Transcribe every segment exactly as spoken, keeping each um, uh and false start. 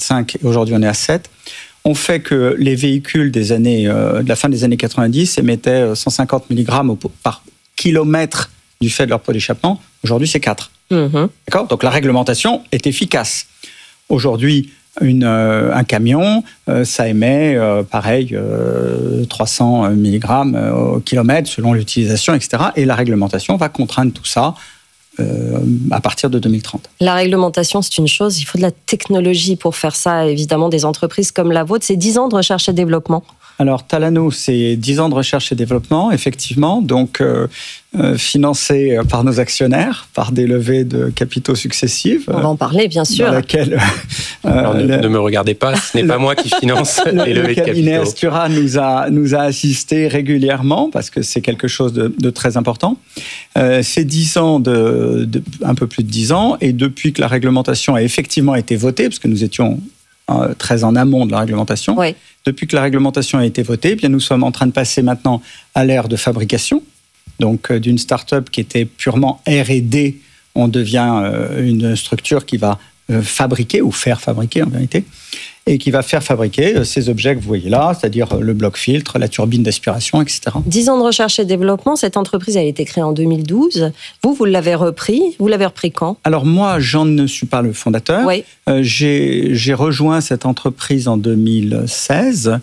cinq et aujourd'hui on est à sept, ont fait que les véhicules des années, euh, de la fin des années quatre-vingt-dix émettaient cent cinquante milligrammes au, par kilomètre du fait de leur pot d'échappement. Aujourd'hui, c'est quatre. Mmh. D'accord ? Donc la réglementation est efficace. Aujourd'hui, une, euh, un camion, euh, ça émet, euh, pareil, euh, trois cents milligrammes au kilomètre selon l'utilisation, et cetera. Et la réglementation va contraindre tout ça Euh, à partir de deux mille trente. La réglementation, c'est une chose. Il faut de la technologie pour faire ça. Évidemment, des entreprises comme la vôtre, c'est dix ans de recherche et développement. Alors, Talano, c'est dix ans de recherche et développement, effectivement, donc euh, euh, financé par nos actionnaires, par des levées de capitaux successives. On va en parler, bien sûr. Dans laquelle, euh, Alors, ne, le, ne me regardez pas, ce n'est le, pas moi qui finance le, les levées de capitaux. Le cabinet Astura nous a, nous a assistés régulièrement, parce que c'est quelque chose de, de très important. Euh, c'est dix ans, de, de, un peu plus de dix ans, et depuis que la réglementation a effectivement été votée, parce que nous étions euh, très en amont de la réglementation, oui. Depuis que la réglementation a été votée, eh bien nous sommes en train de passer maintenant à l'ère de fabrication. Donc, euh, d'une start-up qui était purement R et D, on devient euh, une structure qui va euh, fabriquer, ou faire fabriquer en vérité, et qui va faire fabriquer euh, ces objets que vous voyez là, c'est-à-dire le bloc-filtre, la turbine d'aspiration, et cetera. dix ans de recherche et développement, cette entreprise a été créée en deux mille douze. Vous, vous l'avez repris. Vous l'avez repris quand ? Alors moi, j'en ne suis pas le fondateur. Oui. Euh, j'ai, j'ai rejoint cette entreprise en deux mille seize.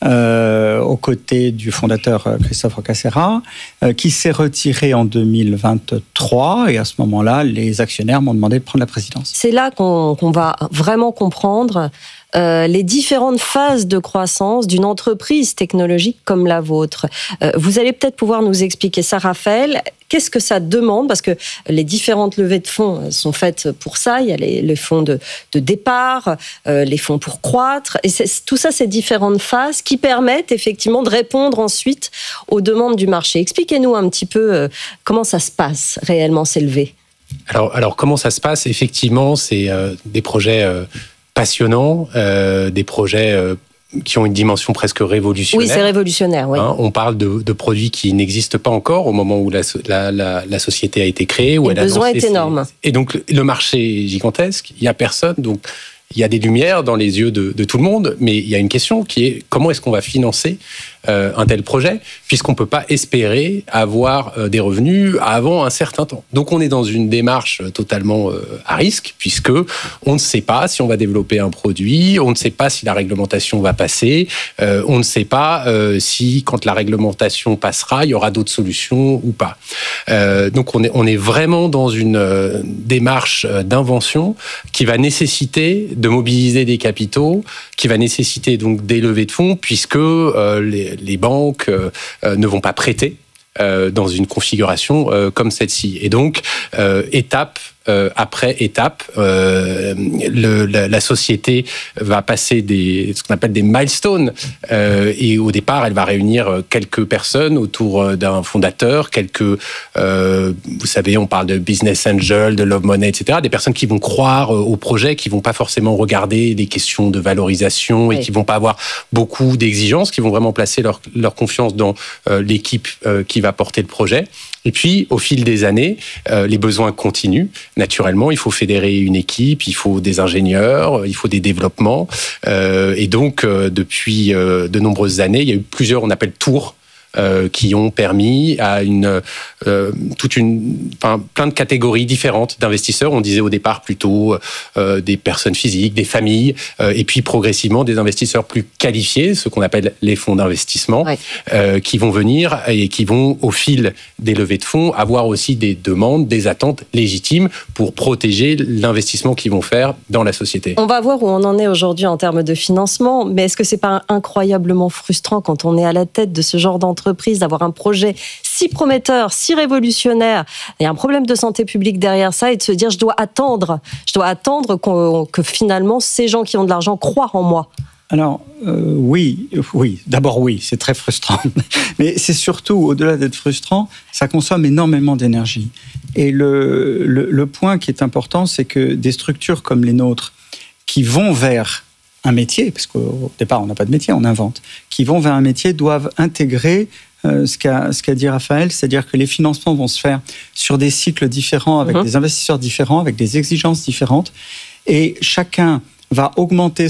Euh, aux côtés du fondateur Christophe Roccaserra, euh, qui s'est retiré en deux mille vingt-trois, et à ce moment-là, les actionnaires m'ont demandé de prendre la présidence. C'est là qu'on, qu'on va vraiment comprendre euh, les différentes phases de croissance d'une entreprise technologique comme la vôtre. Euh, vous allez peut-être pouvoir nous expliquer ça, Raphaël. Qu'est-ce que ça demande ? Parce que les différentes levées de fonds sont faites pour ça. Il y a les, les fonds de, de départ, euh, les fonds pour croître. Et c'est, tout ça, c'est différentes phases qui permettent effectivement de répondre ensuite aux demandes du marché. Expliquez-nous un petit peu euh, comment ça se passe réellement, ces levées. Alors, alors comment ça se passe ? Effectivement, c'est euh, des projets euh, passionnants, euh, des projets euh, qui ont une dimension presque révolutionnaire. Oui, c'est révolutionnaire, oui. Hein, on parle de, de produits qui n'existent pas encore au moment où la, la, la, la société a été créée. Où le elle besoin a lancé est énorme. Ses... Et donc, le marché est gigantesque, il n'y a personne, donc il y a des lumières dans les yeux de, de tout le monde, mais il y a une question qui est comment est-ce qu'on va financer euh, un tel projet, puisqu'on ne peut pas espérer avoir euh, des revenus avant un certain temps. Donc on est dans une démarche totalement euh, à risque, puisque on ne sait pas si on va développer un produit, on ne sait pas si la réglementation va passer, euh, on ne sait pas euh, si, quand la réglementation passera, il y aura d'autres solutions ou pas. Euh, donc on est, on est vraiment dans une euh, démarche d'invention qui va nécessiter de mobiliser des capitaux, qui va nécessiter donc des levées de fonds, puisque euh, les, les banques euh, ne vont pas prêter euh, dans une configuration euh, comme celle-ci. Et donc, euh, étape euh, après étape, euh, le, la, la société va passer des, ce qu'on appelle des milestones. Euh, et au départ, elle va réunir quelques personnes autour d'un fondateur, quelques, euh, vous savez, on parle de business angel, de love money, et cetera. Des personnes qui vont croire au projet, qui vont pas forcément regarder des questions de valorisation oui. et qui vont pas avoir beaucoup d'exigences, qui vont vraiment placer leur, leur confiance dans euh, l'équipe euh, qui va porter le projet. Et puis, au fil des années, euh, les besoins continuent. Naturellement, il faut fédérer une équipe, il faut des ingénieurs, il faut des développements. Euh, et donc, euh, depuis euh, de nombreuses années, il y a eu plusieurs, on appelle tours, Euh, qui ont permis à une euh, toute une enfin plein de catégories différentes d'investisseurs. On disait au départ plutôt euh, des personnes physiques, des familles, euh, et puis progressivement des investisseurs plus qualifiés, ce qu'on appelle les fonds d'investissement, ouais. euh, qui vont venir et qui vont au fil des levées de fonds avoir aussi des demandes, des attentes légitimes pour protéger l'investissement qu'ils vont faire dans la société. On va voir où on en est aujourd'hui en termes de financement, mais est-ce que c'est pas incroyablement frustrant quand on est à la tête de ce genre d'entreprise d'avoir un projet si prometteur, si révolutionnaire, il y a un problème de santé publique derrière ça, et de se dire je dois attendre, je dois attendre qu'on, que finalement ces gens qui ont de l'argent croient en moi. Alors euh, oui, oui, d'abord oui, c'est très frustrant, mais c'est surtout, au-delà d'être frustrant, ça consomme énormément d'énergie. Et le, le, le point qui est important, c'est que des structures comme les nôtres, qui vont vers un métier, parce qu'au départ, on n'a pas de métier, on invente, qui vont vers un métier, doivent intégrer euh, ce, qu'a, ce qu'a dit Raphaël, c'est-à-dire que les financements vont se faire sur des cycles différents, avec mmh. des investisseurs différents, avec des exigences différentes, et chacun va augmenter